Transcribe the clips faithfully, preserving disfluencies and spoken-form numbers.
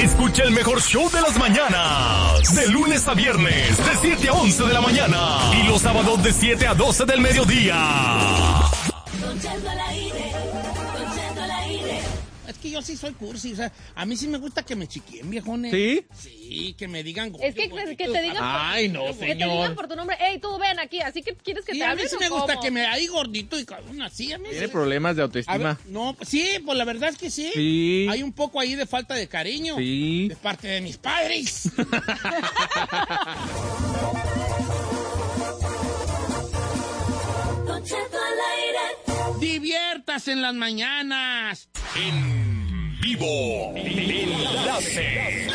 Escucha el mejor show de las mañanas. De lunes a viernes, de siete a once de la mañana. Y los sábados de siete a doce del mediodía. Don Cheto al aire, Don Cheto al aire. Es que yo sí soy cursi, o sea, a mí sí me gusta que me chiquien, viejones. ¿Sí? Sí, que me digan gordo, Es que, gordito. que te digan Ay, por, no, que señor. te digan por tu nombre, hey, tú ven aquí, así que quieres que Sí, te a mí hablen sí o me gusta cómo? que me ahí gordito y cabrón, así a mí. Tiene sí. problemas de A autoestima. ver, no, pues sí, pues la verdad es que sí. Sí. Hay un poco ahí de falta de cariño. Sí. De parte de mis padres. Don Cheto al aire. Diviértase en las mañanas. En vivo. Enlace.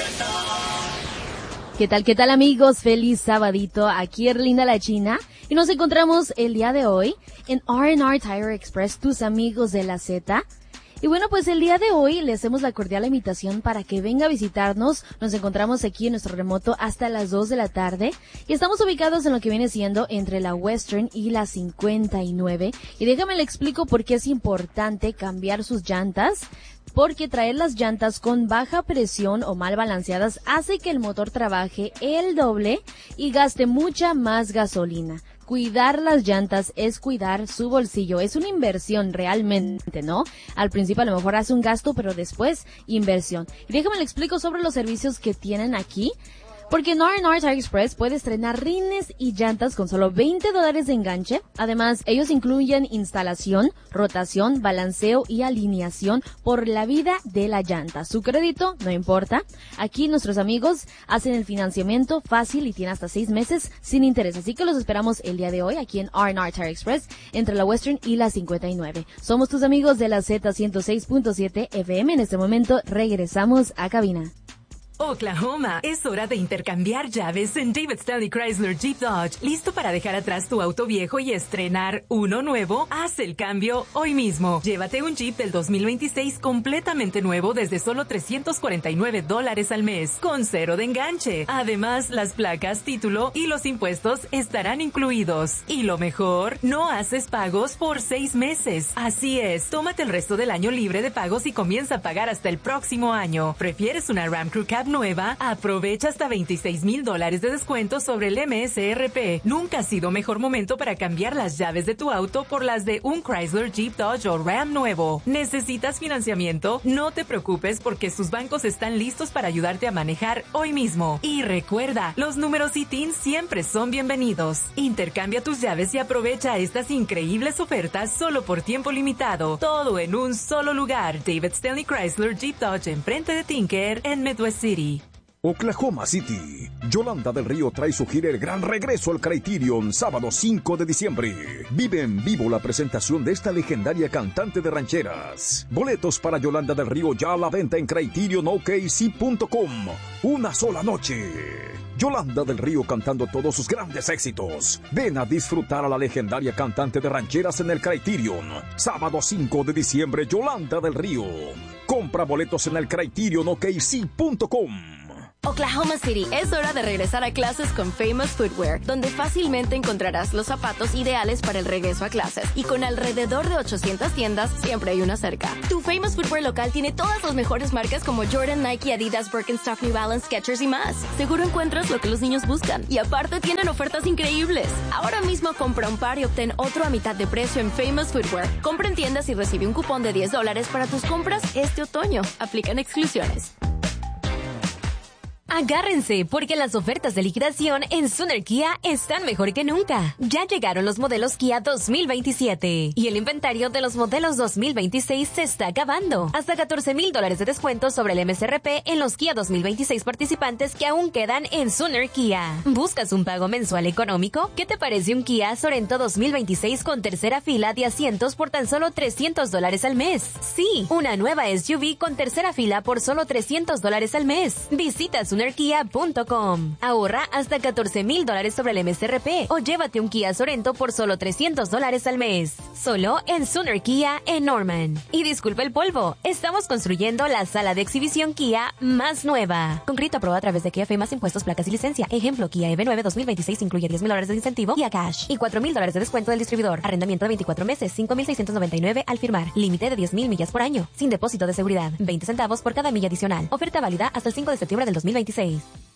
¿Qué tal, qué tal, amigos? Feliz sabadito, aquí Erlinda la China, y nos encontramos el día de hoy en R and R Tire Express, tus amigos de la Z. Y bueno, pues el día de hoy le hacemos la cordial invitación para que venga a visitarnos. Nos encontramos aquí en nuestro remoto hasta las dos de la tarde y estamos ubicados en lo que viene siendo entre la Western y la cincuenta y nueve. Y déjame le explico por qué es importante cambiar sus llantas. Porque traer las llantas con baja presión o mal balanceadas hace que el motor trabaje el doble y gaste mucha más gasolina. Cuidar las llantas es cuidar su bolsillo, es una inversión realmente, ¿no? Al principio a lo mejor hace un gasto, pero después inversión. Y déjame le explico sobre los servicios que tienen aquí. Porque en R and R Tire Express puedes estrenar rines y llantas con solo veinte dólares de enganche. Además, ellos incluyen instalación, rotación, balanceo y alineación por la vida de la llanta. Su crédito no importa. Aquí nuestros amigos hacen el financiamiento fácil y tiene hasta seis meses sin interés. Así que los esperamos el día de hoy aquí en R and R Tire Express entre la Western y la cincuenta y nueve. Somos tus amigos de la Z ciento seis punto siete F M. En este momento regresamos a cabina. Oklahoma, es hora de intercambiar llaves en David Stanley Chrysler Jeep Dodge. ¿Listo para dejar atrás tu auto viejo y estrenar uno nuevo? Haz el cambio hoy mismo. Llévate un Jeep del dos mil veintiséis completamente nuevo desde solo trescientos cuarenta y nueve dólares al mes, con cero de enganche. Además, las placas, título y los impuestos estarán incluidos. Y lo mejor, no haces pagos por seis meses. Así es, tómate el resto del año libre de pagos y comienza a pagar hasta el próximo año. ¿Prefieres una Ram Crew Cab nueva? Aprovecha hasta veintiséis mil dólares de descuento sobre el M S R P. Nunca ha sido mejor momento para cambiar las llaves de tu auto por las de un Chrysler, Jeep, Dodge o Ram nuevo. ¿Necesitas financiamiento? No te preocupes porque sus bancos están listos para ayudarte a manejar hoy mismo. Y recuerda, los números I T I N siempre son bienvenidos. Intercambia tus llaves y aprovecha estas increíbles ofertas solo por tiempo limitado. Todo en un solo lugar. David Stanley Chrysler, Jeep, Dodge, enfrente de Tinker en Midwest City. Oklahoma City. Yolanda del Río trae su gira El Gran Regreso al Criterion, sábado cinco de diciembre. Vive en vivo la presentación de esta legendaria cantante de rancheras. Boletos para Yolanda del Río ya a la venta en criterion o k c punto com. Una sola noche. Yolanda del Río cantando todos sus grandes éxitos. Ven a disfrutar a la legendaria cantante de rancheras en el Criterion. Sábado cinco de diciembre, Yolanda del Río. Compra boletos en el criterion o k c punto com. Oklahoma City, es hora de regresar a clases con Famous Footwear, donde fácilmente encontrarás los zapatos ideales para el regreso a clases. Y con alrededor de ochocientas tiendas, siempre hay una cerca. Tu Famous Footwear local tiene todas las mejores marcas como Jordan, Nike, Adidas, Birkenstock, New Balance, Skechers y más. Seguro encuentras lo que los niños buscan. Y aparte tienen ofertas increíbles. Ahora mismo compra un par y obtén otro a mitad de precio en Famous Footwear. Compra en tiendas y recibe un cupón de diez dólares para tus compras este otoño. Aplican exclusiones. Agárrense, porque las ofertas de liquidación en Sooner Kia están mejor que nunca. Ya llegaron los modelos Kia dos mil veintisiete y el inventario de los modelos dos mil veintiséis se está acabando. Hasta catorce mil dólares de descuento sobre el M S R P en los Kia dos mil veintiséis participantes que aún quedan en Sooner Kia. ¿Buscas un pago mensual económico? ¿Qué te parece un Kia Sorento dos mil veintiséis con tercera fila de asientos por tan solo trescientos dólares al mes? Sí, una nueva S U V con tercera fila por solo trescientos dólares al mes. Visita Sooner Sooner Kia punto com. Ahorra hasta catorce mil dólares sobre el M S R P o llévate un Kia Sorento por solo trescientos dólares al mes. Solo en Sooner Kia en Norman. Y disculpa el polvo, estamos construyendo la sala de exhibición Kia más nueva. Con crédito aprobado a través de Kia F más impuestos, placas y licencia. Ejemplo, Kia E V nueve dos mil veintiséis incluye diez mil dólares de incentivo y a cash y cuatro mil dólares de descuento del distribuidor. Arrendamiento de veinticuatro meses, cinco mil seiscientos noventa y nueve al firmar. Límite de diez mil millas por año, sin depósito de seguridad. veinte centavos por cada milla adicional. Oferta válida hasta el cinco de septiembre del dos mil veintiséis.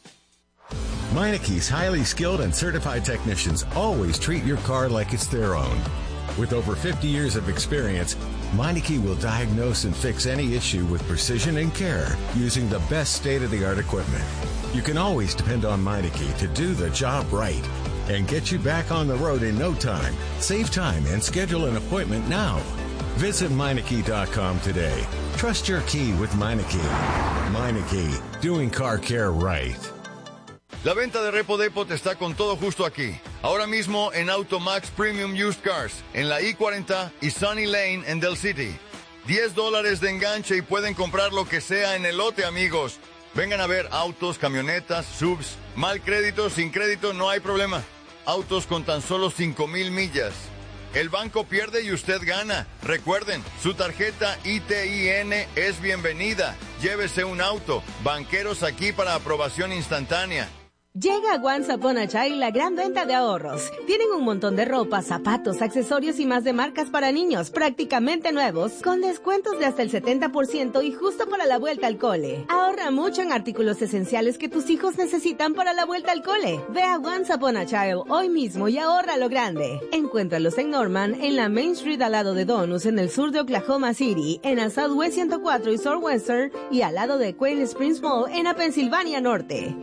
Meineke's highly skilled and certified technicians always treat your car like it's their own. With over fifty years of experience, Meineke will diagnose and fix any issue with precision and care using the best state-of-the-art equipment. You can always depend on Meineke to do the job right and get you back on the road in no time. Save time and schedule an appointment now. Visit Meineke dot com today. Trust your key with Meineke. Meineke, doing car care right. La venta de Repo Depot está con todo justo aquí. Ahora mismo en Automax Premium Used Cars, en la I cuarenta y Sunny Lane en Del City. diez dólares de enganche y pueden comprar lo que sea en el lote, amigos. Vengan a ver autos, camionetas, subs. Mal crédito, sin crédito, no hay problema. Autos con tan solo cinco mil millas. El banco pierde y usted gana. Recuerden, su tarjeta I T I N es bienvenida. Llévese un auto. Banqueros aquí para aprobación instantánea. Llega a Once Upon a Child la gran venta de ahorros. Tienen un montón de ropa, zapatos, accesorios y más de marcas para niños, prácticamente nuevos, con descuentos de hasta el setenta por ciento y justo para la vuelta al cole. Ahorra mucho en artículos esenciales que tus hijos necesitan para la vuelta al cole. Ve a Once Upon a Child hoy mismo y ahorra lo grande. Encuéntralos en Norman, en la Main Street al lado de Donus, en el sur de Oklahoma City, en la Southwest ciento cuatro y Southwestern y al lado de Quail Springs Mall en la Pensilvania Norte.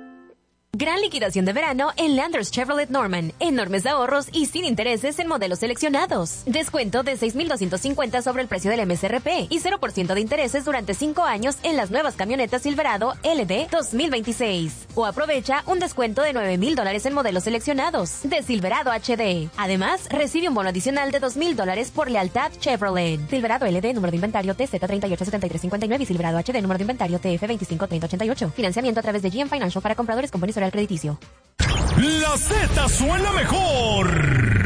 Gran liquidación de verano en Landers Chevrolet Norman. Enormes ahorros y sin intereses en modelos seleccionados. Descuento de seis mil doscientos cincuenta sobre el precio del M S R P y cero por ciento de intereses durante cinco años en las nuevas camionetas Silverado L D dos mil veintiséis. O aprovecha un descuento de nueve mil dólares en modelos seleccionados de Silverado H D. Además, recibe un bono adicional de dos mil dólares por lealtad Chevrolet. Silverado L D, número de inventario T Z treinta y ocho setenta y tres cincuenta y nueve y Silverado H D, número de inventario T F veinticinco treinta ochenta y ocho. Financiamiento a través de G M Financial para compradores con buen historial crediticio. La Z suena mejor